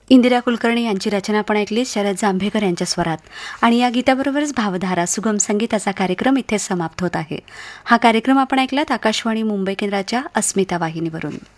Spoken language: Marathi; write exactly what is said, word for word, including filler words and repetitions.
इंदिरा कुलकर्णी यांची रचना पण ऐकली शरद जांभेकर यांच्या स्वरात. आणि या गीताबरोबरच भावधारा सुगम संगीताचा कार्यक्रम इथे समाप्त होत आहे. हा कार्यक्रम आपण ऐकलात आकाशवाणी मुंबई केंद्राच्या अस्मिता वाहिनीवरून.